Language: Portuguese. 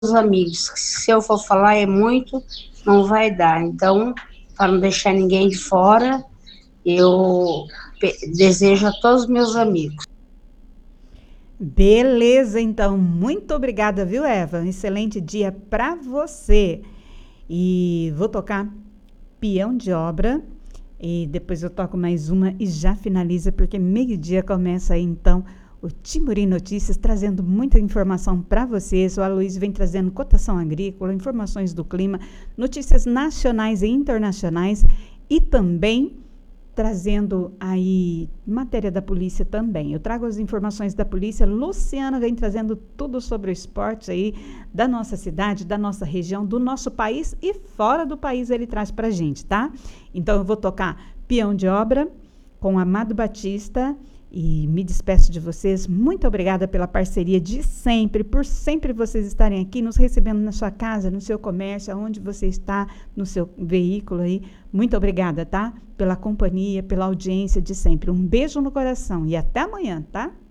amigos. Se eu for falar é muito, não vai dar. Então, para não deixar ninguém de fora, eu desejo a todos os meus amigos. Beleza, então. Muito obrigada, viu, Eva? Um excelente dia para você. E vou tocar Peão de Obra. E depois eu toco mais uma e já finaliza, porque meio-dia começa aí, então, o Timburim Notícias, trazendo muita informação para vocês. O Aloysio vem trazendo cotação agrícola, informações do clima, notícias nacionais e internacionais e também trazendo aí matéria da polícia também. Eu trago as informações da polícia. Luciana vem trazendo tudo sobre o esporte aí da nossa cidade, da nossa região, do nosso país e fora do país ele traz pra gente, tá? Então eu vou tocar Peão de Obra com Amado Batista e me despeço de vocês. Muito obrigada pela parceria de sempre, por sempre vocês estarem aqui, nos recebendo na sua casa, no seu comércio, aonde você está, no seu veículo aí. Muito obrigada, tá? Pela companhia, pela audiência de sempre. Um beijo no coração e até amanhã, tá?